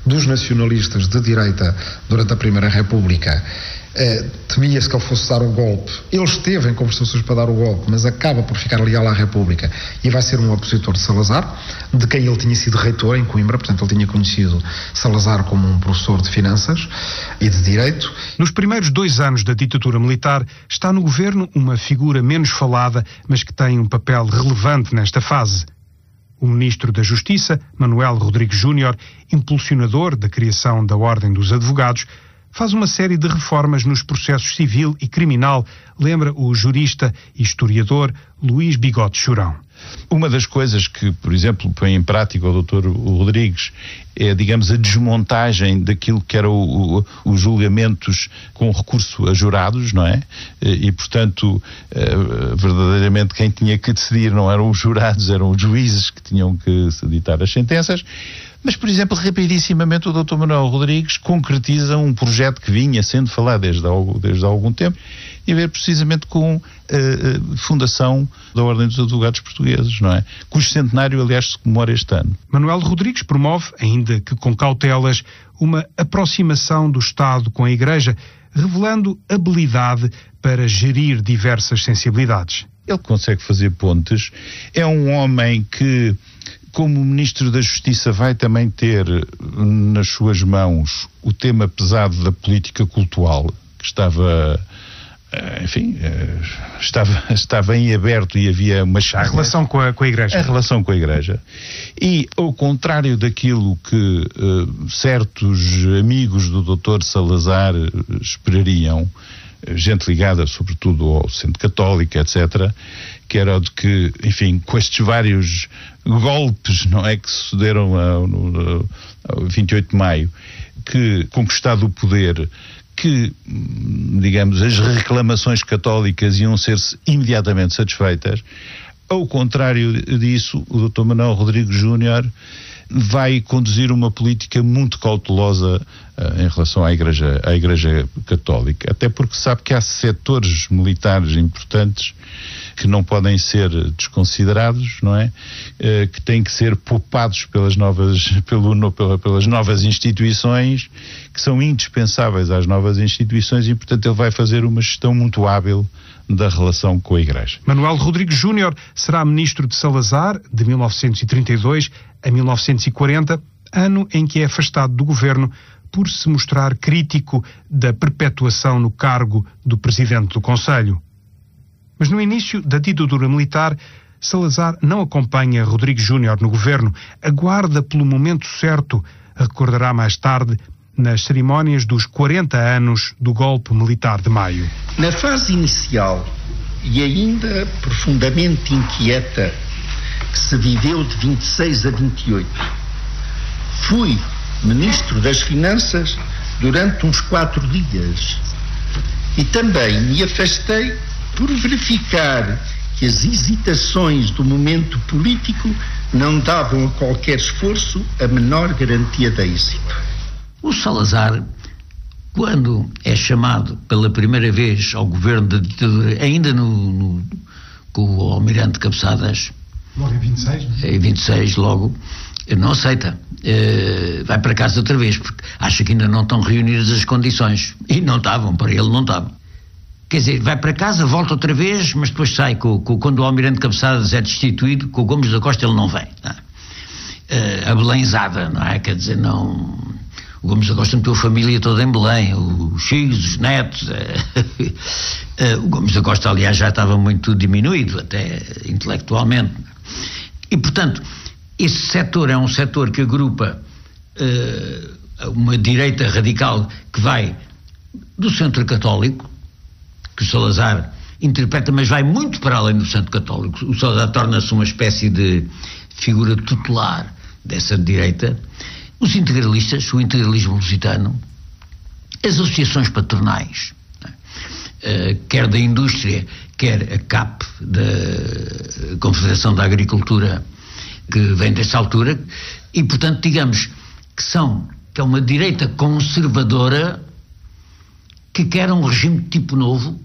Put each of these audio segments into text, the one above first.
dos nacionalistas de direita durante a Primeira República. Temia-se que ele fosse dar o golpe. Ele esteve em conversações para dar o golpe, mas acaba por ficar leal à República e vai ser um opositor de Salazar, de quem ele tinha sido reitor em Coimbra. Portanto, ele tinha conhecido Salazar como um professor de finanças e de direito. Nos primeiros 2 anos da ditadura militar, está no governo uma figura menos falada, mas que tem um papel relevante nesta fase. O ministro da Justiça, Manuel Rodrigues Júnior, impulsionador da criação da Ordem dos Advogados, faz uma série de reformas nos processos civil e criminal, lembra o jurista e historiador Luís Bigode Churão. Uma das coisas que, por exemplo, põe em prática o Dr. Rodrigues é, digamos, a desmontagem daquilo que eram os julgamentos com recurso a jurados, não é? E, portanto, verdadeiramente quem tinha que decidir não eram os jurados, eram os juízes que tinham que ditar as sentenças. Mas, por exemplo, rapidissimamente o Dr. Manuel Rodrigues concretiza um projeto que vinha sendo falado desde há algum tempo, e a ver precisamente com a fundação da Ordem dos Advogados Portugueses, não é? Cujo centenário, aliás, se comemora este ano. Manuel Rodrigues promove, ainda que com cautelas, uma aproximação do Estado com a Igreja, revelando habilidade para gerir diversas sensibilidades. Ele consegue fazer pontes, é um homem que, como Ministro da Justiça, vai também ter nas suas mãos o tema pesado da política cultural, que estava em aberto e havia uma chaga. A relação com a Igreja. A relação com a Igreja. E, ao contrário daquilo que certos amigos do Dr. Salazar esperariam, gente ligada sobretudo ao Centro Católico, etc., que era de que, enfim, com estes vários golpes, não é, que sucederam ao 28 de maio, que, conquistado o poder, que, digamos, as reclamações católicas iam ser imediatamente satisfeitas. Ao contrário disso, o Dr. Manuel Rodrigues Júnior vai conduzir uma política muito cautelosa em relação à Igreja Católica, até porque sabe que há setores militares importantes que não podem ser desconsiderados, não é? Que têm que ser poupados pelas novas instituições, que são indispensáveis às novas instituições, e, portanto, ele vai fazer uma gestão muito hábil da relação com a Igreja. Manuel Rodrigues Júnior será ministro de Salazar de 1932 a 1940, ano em que é afastado do governo por se mostrar crítico da perpetuação no cargo do presidente do Conselho. Mas no início da ditadura militar, Salazar não acompanha Rodrigues Júnior no governo, aguarda pelo momento certo, recordará mais tarde, nas cerimónias dos 40 anos do golpe militar de maio. Na fase inicial, e ainda profundamente inquieta, que se viveu de 26 a 28, fui Ministro das Finanças durante uns 4 dias e também me afastei por verificar que as hesitações do momento político não davam a qualquer esforço a menor garantia de êxito. O Salazar, quando é chamado pela primeira vez ao governo da ditadura, ainda com o almirante Cabeçadas, logo em 26? Em 26, logo, não aceita. Vai para casa outra vez, porque acha que ainda não estão reunidas as condições. E não estavam, para ele não estavam. Quer dizer, vai para casa, volta outra vez, mas depois sai, quando o almirante Cabeçadas é destituído, com o Gomes da Costa ele não vem. Não é? A Belenzada, não é? Quer dizer, não... O Gomes da Costa meteu a família toda em Belém, os filhos, os netos. O Gomes da Costa, aliás, já estava muito diminuído, até intelectualmente. E, portanto, esse setor é um setor que agrupa uma direita radical que vai do centro católico, que o Salazar interpreta, mas vai muito para além do centro católico. O Salazar torna-se uma espécie de figura tutelar dessa direita. Os integralistas, o integralismo lusitano, as associações patronais, quer da indústria, quer a CAP, da Confederação da Agricultura, que vem dessa altura, e, portanto, digamos que é uma direita conservadora que quer um regime de tipo novo,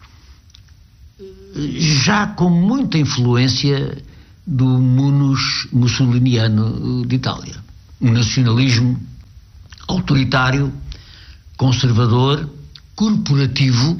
já com muita influência do munus mussoliniano de Itália. Um nacionalismo autoritário, conservador, corporativo,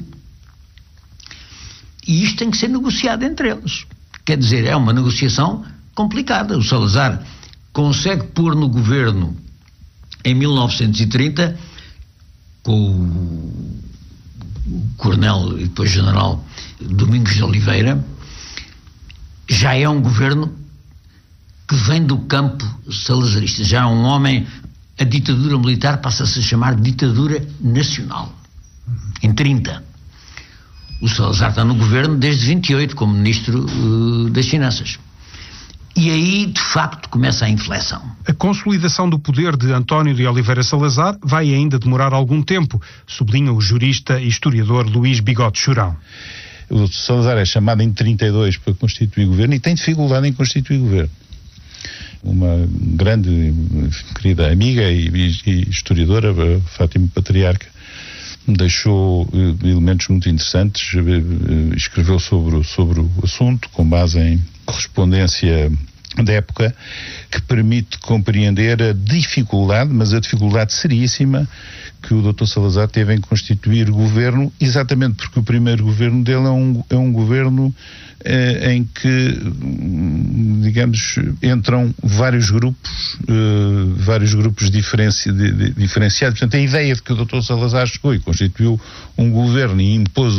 e isto tem que ser negociado entre eles. Quer dizer, é uma negociação complicada. O Salazar consegue pôr no governo, em 1930, com o coronel e depois general Domingos de Oliveira, já é um governo que vem do campo salazarista. Já é um homem, a ditadura militar passa-se a chamar ditadura nacional. Em 30. O Salazar está no governo desde 28, como ministro das Finanças. E aí, de facto, começa a inflexão. A consolidação do poder de António de Oliveira Salazar vai ainda demorar algum tempo, sublinha o jurista e historiador Luís Bigode Churão. O Salazar é chamado em 32 para constituir governo e tem dificuldade em constituir governo. Uma grande, querida amiga e historiadora, Fátima Patriarca, deixou elementos muito interessantes, escreveu sobre o assunto com base em correspondência da época, que permite compreender a dificuldade, mas a dificuldade seríssima, que o Dr. Salazar teve em constituir governo, exatamente porque o primeiro governo dele é um governo em que, digamos, entram vários grupos diferenciados. Portanto, a ideia de que o Dr. Salazar chegou e constituiu um governo e impôs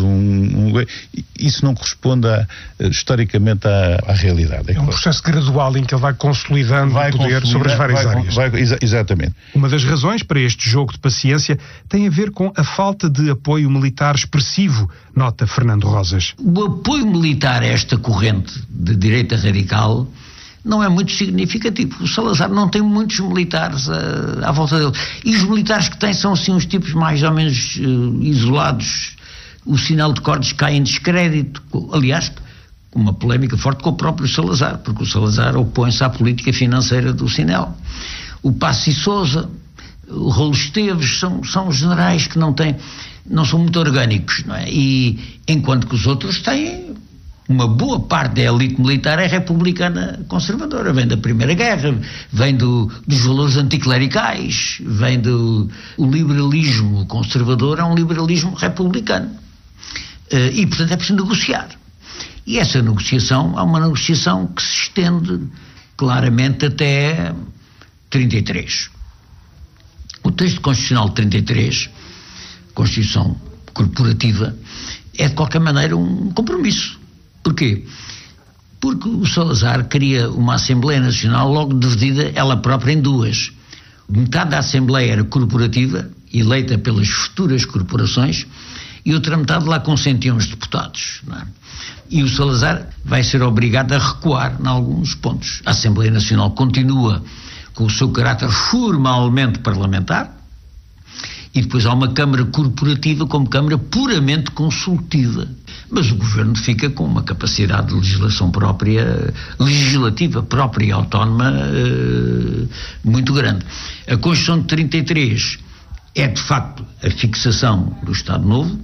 isso não corresponde historicamente à realidade. É um processo gradual em que ele vai consolidando o poder sobre as várias áreas. Exatamente. Uma das razões para este jogo de paciência tem a ver com a falta de apoio militar expressivo, nota Fernando Rosas. O apoio militar a esta corrente de direita radical não é muito significativo. O Salazar não tem muitos militares à volta dele. E os militares que tem são assim uns tipos mais ou menos isolados. O sinal de cordes cai em descrédito. Aliás, uma polémica forte com o próprio Salazar, porque o Salazar opõe-se à política financeira do Sinel. O Passi Sousa, o Rolo Esteves, são generais que não são muito orgânicos, não é? E enquanto que os outros têm uma boa parte da elite militar é republicana conservadora, vem da Primeira Guerra, vem dos valores anticlericais, vem do liberalismo conservador, é um liberalismo republicano. E, portanto, é preciso negociar. E essa negociação é uma negociação que se estende claramente até 33. O texto constitucional de 33, Constituição Corporativa, é de qualquer maneira um compromisso. Porquê? Porque o Salazar cria uma Assembleia Nacional logo dividida ela própria em duas. Metade da Assembleia era corporativa, eleita pelas futuras corporações, e outra metade lá consentiam os deputados, não é? E o Salazar vai ser obrigado a recuar em alguns pontos. A Assembleia Nacional continua com o seu caráter formalmente parlamentar, e depois há uma Câmara Corporativa como Câmara puramente consultiva. Mas o Governo fica com uma capacidade de legislação própria, legislativa própria e autónoma muito grande. A Constituição de 33 é de facto a fixação do Estado Novo,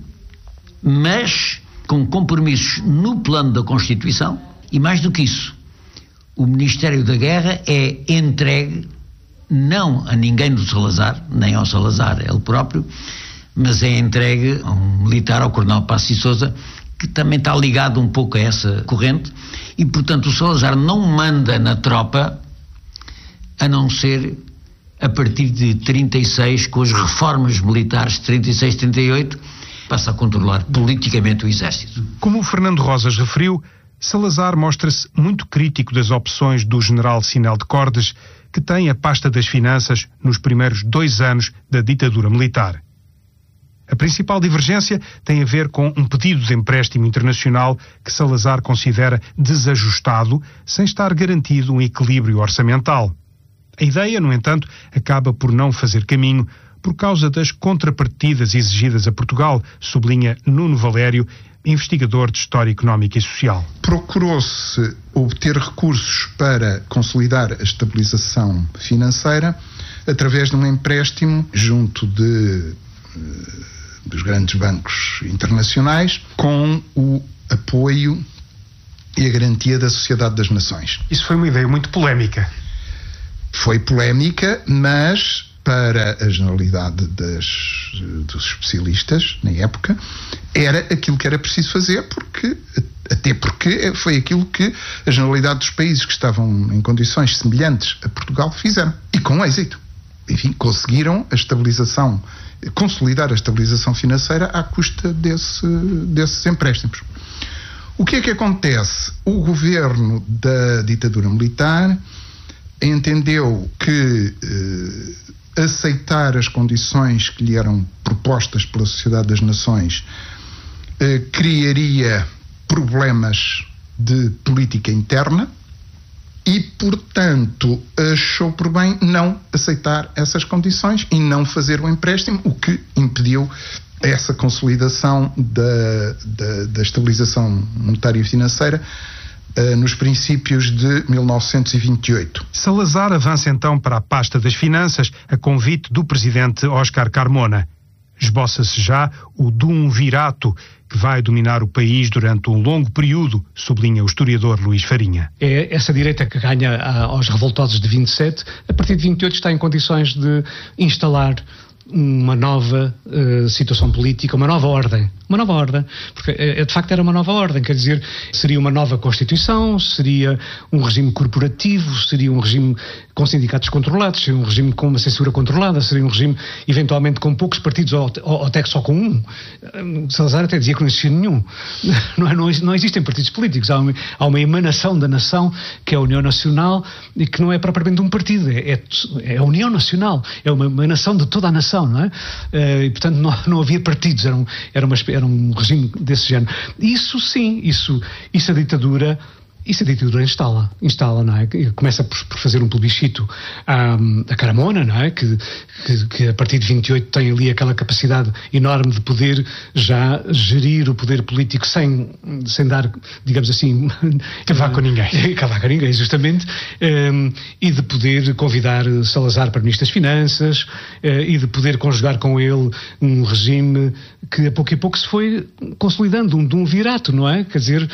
mas com compromissos no plano da Constituição, e mais do que isso, o Ministério da Guerra é entregue não a ninguém do Salazar, nem ao Salazar ele próprio, mas é entregue a um militar, ao coronel Passi Sousa, que também está ligado um pouco a essa corrente, e portanto o Salazar não manda na tropa a não ser a partir de 36, com as reformas militares de 36, 38, passa a controlar politicamente o exército. Como o Fernando Rosas referiu, Salazar mostra-se muito crítico das opções do general Sinel de Cordes, que tem a pasta das finanças nos primeiros 2 anos da ditadura militar. A principal divergência tem a ver com um pedido de empréstimo internacional que Salazar considera desajustado, sem estar garantido um equilíbrio orçamental. A ideia, no entanto, acaba por não fazer caminho por causa das contrapartidas exigidas a Portugal, sublinha Nuno Valério, investigador de História Económica e Social. Procurou-se obter recursos para consolidar a estabilização financeira através de um empréstimo junto dos grandes bancos internacionais, com o apoio e a garantia da Sociedade das Nações. Isso foi uma ideia muito polémica. Foi polémica, mas para a generalidade dos especialistas, na época, era aquilo que era preciso fazer, até porque foi aquilo que a generalidade dos países que estavam em condições semelhantes a Portugal fizeram. E com êxito. Enfim, conseguiram consolidar a estabilização financeira à custa desses empréstimos. O que é que acontece? O governo da ditadura militar entendeu que aceitar as condições que lhe eram propostas pela Sociedade das Nações criaria problemas de política interna e, portanto, achou por bem não aceitar essas condições e não fazer o empréstimo, o que impediu essa consolidação da estabilização monetária e financeira nos princípios de 1928. Salazar avança então para a pasta das finanças a convite do presidente Óscar Carmona. Esboça-se já o duumvirato que vai dominar o país durante um longo período, sublinha o historiador Luís Farinha. É essa direita que ganha aos revoltosos de 27, a partir de 28 está em condições de instalar uma nova situação política, uma nova ordem, porque de facto era uma nova ordem, quer dizer, seria uma nova Constituição, seria um regime corporativo, seria um regime com sindicatos controlados, seria um regime com uma censura controlada, seria um regime eventualmente com poucos partidos ou até só com um. Salazar até dizia que não existia nenhum. Não existem partidos políticos, há uma emanação da nação que é a União Nacional e que não é propriamente um partido, é a União Nacional, é uma emanação de toda a nação, não é? E portanto não havia partidos, era um regime desse género. Isso sim, isso a ditadura instala, não é? Começa por fazer um plebiscito a Carmona, não é? Que a partir de 28 tem ali aquela capacidade enorme de poder já gerir o poder político sem dar, digamos assim, cavar com ninguém, justamente, e de poder convidar Salazar para Ministro das Finanças, e de poder conjugar com ele um regime que a pouco se foi consolidando, de um virato, não é? Quer dizer,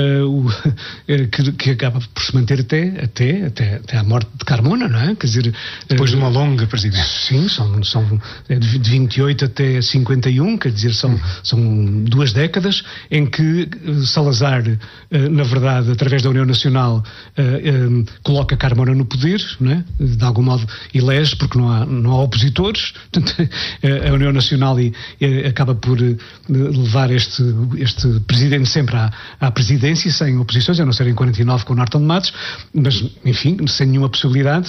que acaba por se manter até à morte de Carmona, não é? Quer dizer, depois de uma longa presidência. Sim, são de 28 até 51, quer dizer, são 2 décadas em que Salazar, na verdade, através da União Nacional, coloca Carmona no poder, não é? De algum modo elege, porque não há opositores, a União Nacional acaba por levar este presidente sempre à presidência, sem oposições, a não ser em 49 com o Norton de Matos, mas, enfim, sem nenhuma possibilidade,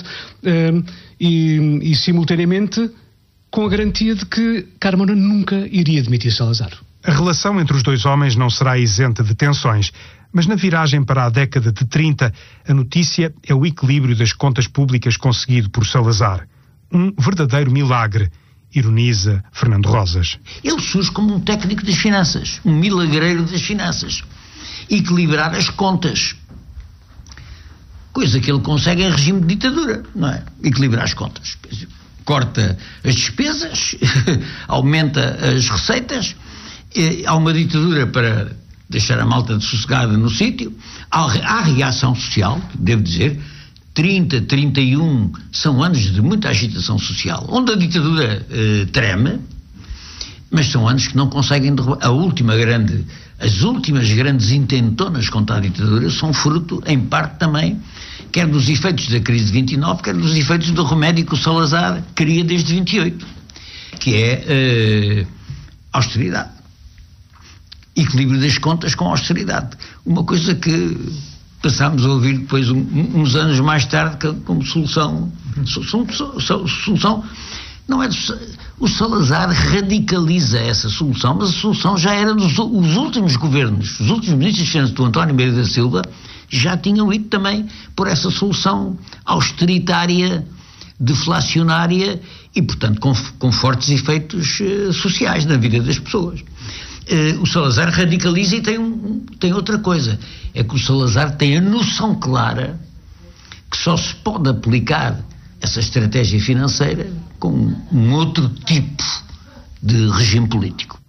e simultaneamente com a garantia de que Carmona nunca iria demitir Salazar. A relação entre os dois homens não será isenta de tensões, mas na viragem para a década de 30, a notícia é o equilíbrio das contas públicas conseguido por Salazar. Um verdadeiro milagre, ironiza Fernando Rosas. Ele surge como um técnico das finanças, um milagreiro das finanças. Equilibrar as contas. Coisa que ele consegue em regime de ditadura, não é? Equilibrar as contas. Corta as despesas, aumenta as receitas, há uma ditadura para deixar a malta sossegada no sítio, há reação social, devo dizer, 30, 31 são anos de muita agitação social, onde a ditadura treme, mas são anos que não conseguem derrubar. As últimas grandes intentonas contra a ditadura são fruto, em parte também, quer dos efeitos da crise de 29, quer dos efeitos do remédio que o Salazar cria desde 28, que é austeridade. Equilíbrio das contas com austeridade. Uma coisa que passámos a ouvir depois, uns anos mais tarde, como solução. Solução não é. O Salazar radicaliza essa solução, mas a solução já era dos últimos governos, os últimos ministros de Finanças do António Meira da Silva já tinham ido também por essa solução austeritária, deflacionária e, portanto, com fortes efeitos sociais na vida das pessoas. O Salazar radicaliza e tem outra coisa, é que o Salazar tem a noção clara que só se pode aplicar essa estratégia financeira com um outro tipo de regime político.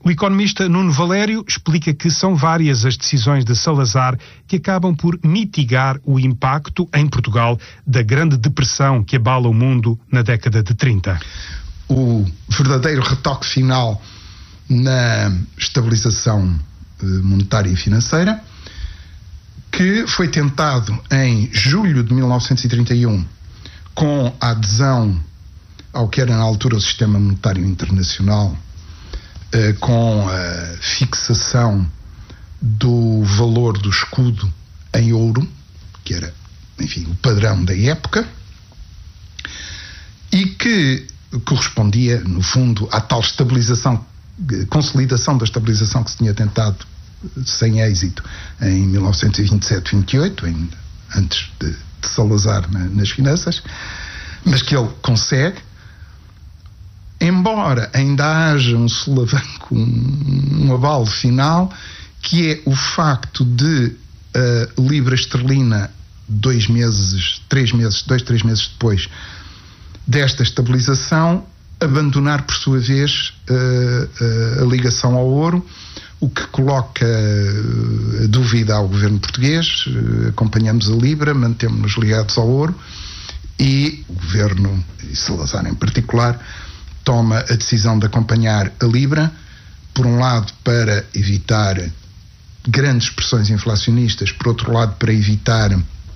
O economista Nuno Valério explica que são várias as decisões de Salazar que acabam por mitigar o impacto em Portugal da Grande Depressão que abala o mundo na década de 30. O verdadeiro retoque final na estabilização monetária e financeira, que foi tentado em julho de 1931 com a adesão ao que era na altura o Sistema Monetário Internacional, com a fixação do valor do escudo em ouro, que era, enfim, o padrão da época, e que correspondia, no fundo, à tal consolidação da estabilização que se tinha tentado sem êxito em 1927-28, ainda antes de Salazar nas finanças, mas que ele consegue. Embora ainda haja um solavanco, um abalo final, que é o facto de a libra esterlina 2, 3 meses depois desta estabilização, abandonar por sua vez a ligação ao ouro, o que coloca a dúvida ao governo português. Acompanhamos a libra, mantemos-nos ligados ao ouro, e o governo, e Salazar em particular, toma a decisão de acompanhar a libra, por um lado para evitar grandes pressões inflacionistas, por outro lado para evitar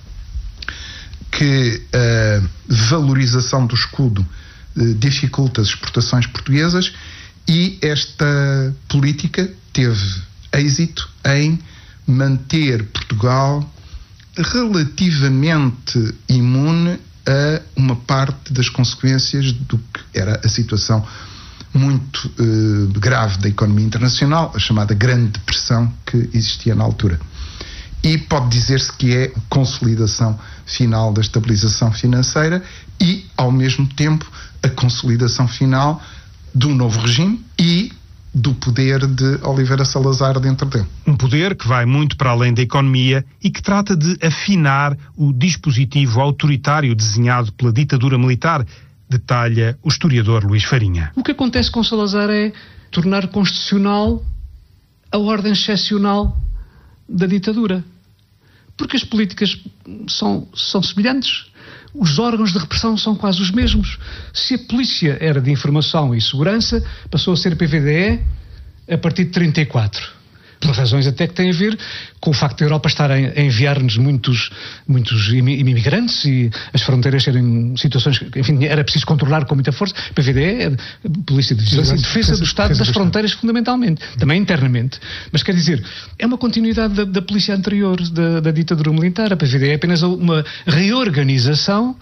que a valorização do escudo dificulte as exportações portuguesas, e esta política teve êxito em manter Portugal relativamente imune a uma parte das consequências do que era a situação muito grave da economia internacional, a chamada Grande Depressão que existia na altura. E pode dizer-se que é a consolidação final da estabilização financeira e, ao mesmo tempo, a consolidação final do novo regime e do poder de Oliveira Salazar dentro dele. Um poder que vai muito para além da economia e que trata de afinar o dispositivo autoritário desenhado pela ditadura militar, detalha o historiador Luís Farinha. O que acontece com Salazar é tornar constitucional a ordem excepcional da ditadura. Porque as políticas são semelhantes. Os órgãos de repressão são quase os mesmos. Se a polícia era de informação e segurança, passou a ser PVDE a partir de 34. Por razões até que têm a ver com o facto da Europa estar a enviar-nos muitos imigrantes e as fronteiras serem situações que, enfim, era preciso controlar com muita força. PVDE é Polícia de Vigilância e Defesa do Estado das fronteiras, fundamentalmente, também internamente. Mas quer dizer, é uma continuidade da polícia anterior, da ditadura militar. A PVDE é apenas uma reorganização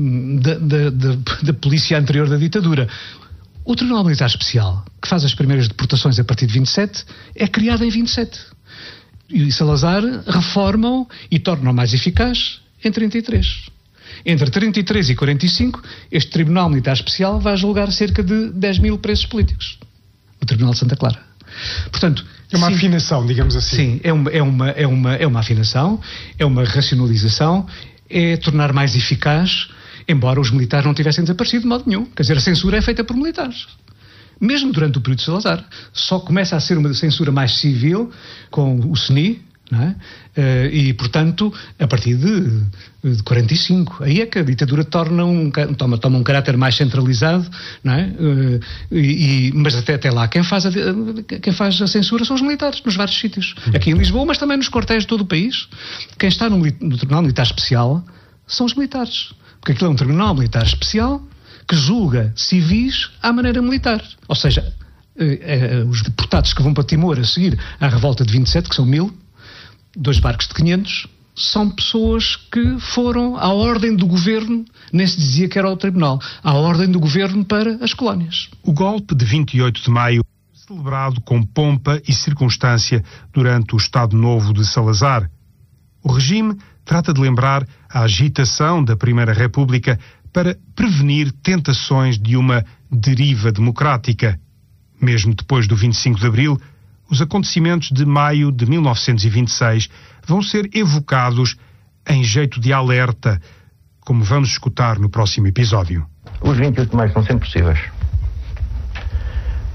da polícia anterior da ditadura. O Tribunal Militar Especial, que faz as primeiras deportações a partir de 27, é criado em 27. E Salazar reforma-o e torna-o mais eficaz em 33. Entre 33 e 45, este Tribunal Militar Especial vai julgar cerca de 10 mil presos políticos. No Tribunal de Santa Clara. Portanto, é uma afinação, digamos assim. Sim, é uma afinação, é uma racionalização, é tornar mais eficaz, embora os militares não tivessem desaparecido de modo nenhum. Quer dizer, a censura é feita por militares. Mesmo durante o período de Salazar. Só começa a ser uma censura mais civil com o CNI, não é? E, portanto, a partir de 45. Aí é que a ditadura toma um caráter mais centralizado, não é? Mas até lá, quem faz a censura são os militares, nos vários sítios. Aqui em Lisboa, mas também nos quartéis de todo o país. Quem está no Tribunal Militar Especial são os militares. Porque aquilo é um Tribunal Militar Especial que julga civis à maneira militar. Ou seja, os deportados que vão para Timor a seguir à revolta de 27, que são 1000, 2 barcos de 500, são pessoas que foram à ordem do governo, nem se dizia que era o tribunal, à ordem do governo para as colónias. O golpe de 28 de maio, celebrado com pompa e circunstância durante o Estado Novo de Salazar. O regime trata de lembrar a agitação da Primeira República para prevenir tentações de uma deriva democrática. Mesmo depois do 25 de Abril, os acontecimentos de maio de 1926 vão ser evocados em jeito de alerta, como vamos escutar no próximo episódio. Os 28 de maio são sempre possíveis.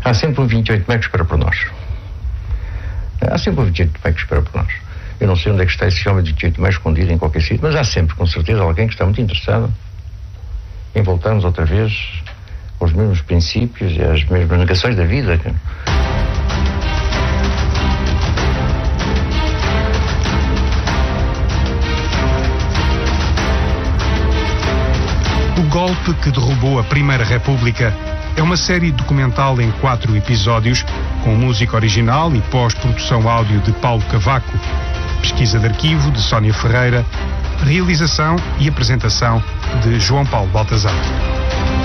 Há sempre um 28 de maio que espera por nós. Há sempre um 28 de maio que espera por nós. Eu não sei onde é que está esse homem de 28 de maio escondido em qualquer sítio, mas há sempre, com certeza, alguém que está muito interessado em voltarmos outra vez aos mesmos princípios e às mesmas negações da vida. O golpe que derrubou a Primeira República é uma série documental em 4 episódios, com música original e pós-produção áudio de Paulo Cavaco, pesquisa de arquivo de Sónia Ferreira, realização e apresentação de João Paulo Baltazar.